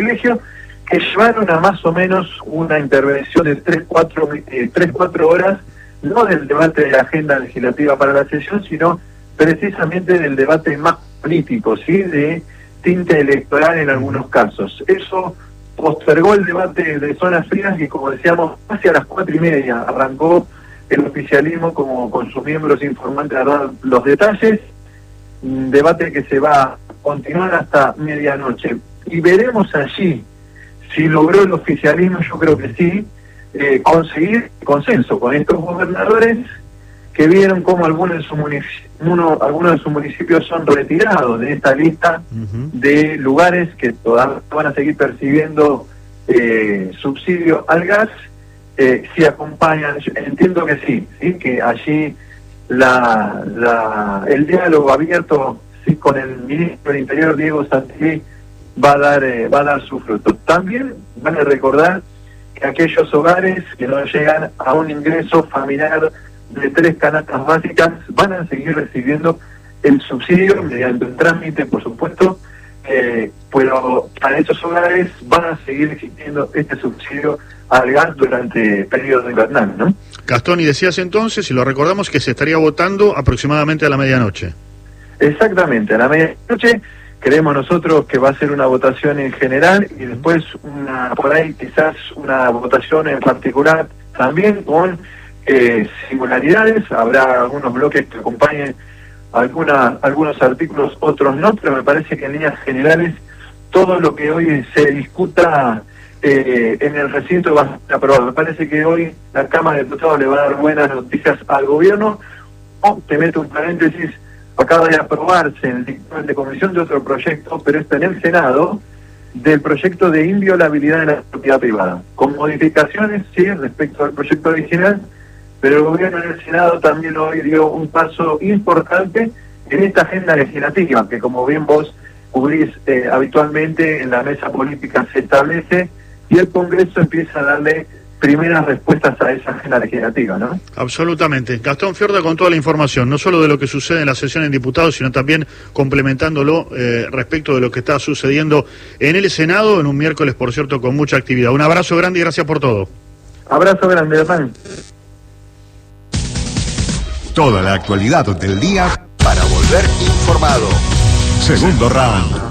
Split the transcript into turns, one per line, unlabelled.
colegio, que llevaron a más o menos una intervención de 3-4 horas, no del debate de la agenda legislativa para la sesión, sino precisamente del debate más político, ¿sí?, de tinte electoral en algunos casos. Eso postergó el debate de zonas frías y, como decíamos, hacia las 4:30 arrancó el oficialismo como con sus miembros informantes a dar los detalles, un debate que se va a continuar hasta medianoche. Y veremos allí si logró el oficialismo, yo creo que sí, conseguir consenso con estos gobernadores que vieron cómo algunos de sus municipios son retirados de esta lista de lugares que todavía van a seguir percibiendo subsidio al gas. Si acompañan, entiendo que sí, que allí el diálogo abierto, sí, con el ministro del Interior, Diego Santilli, va a dar su fruto. También van a recordar que aquellos hogares que no llegan a un ingreso familiar de 3 canastas básicas van a seguir recibiendo el subsidio mediante un trámite, por supuesto, pero para esos hogares van a seguir existiendo este subsidio al gas durante el periodo invernal, ¿no?
Gastón, y decías entonces, si lo recordamos, que se estaría votando aproximadamente a la medianoche.
Exactamente, a la medianoche. Creemos nosotros que va a ser una votación en general y después por ahí quizás una votación en particular también con singularidades. Habrá algunos bloques que acompañen algunos artículos, otros no, pero me parece que en líneas generales todo lo que hoy se discuta en el recinto va a ser aprobado. Me parece que hoy la Cámara de Diputados le va a dar buenas noticias al gobierno. Te meto un paréntesis: acaba de aprobarse en el dictamen de comisión de otro proyecto, pero está en el Senado, del proyecto de inviolabilidad de la propiedad privada, con modificaciones, sí, respecto al proyecto original, pero el gobierno en el Senado también hoy dio un paso importante en esta agenda legislativa, que, como bien vos cubrís habitualmente, en la mesa política se establece y el Congreso empieza a darle primeras respuestas a esa agenda legislativa, ¿no?
Absolutamente. Gastón Fiorda con toda la información, no solo de lo que sucede en la sesión en diputados, sino también complementándolo respecto de lo que está sucediendo en el Senado, en un miércoles, por cierto, con mucha actividad. Un abrazo grande y gracias por todo.
Abrazo grande, Hernán.
Toda la actualidad del día para volver informado. Segundo round.